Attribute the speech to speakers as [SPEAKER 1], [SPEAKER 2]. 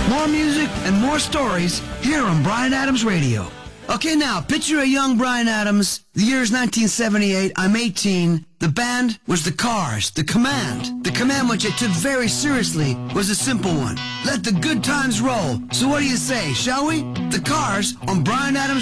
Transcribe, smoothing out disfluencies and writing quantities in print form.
[SPEAKER 1] More music and more stories here on Bryan Adams Radio. Okay, now, picture a young Bryan Adams. The year is 1978. I'm 18. The band was the Cars. The command which I took very seriously, was a simple one. Let the good times roll. So what do you say, shall we? The Cars on Bryan Adams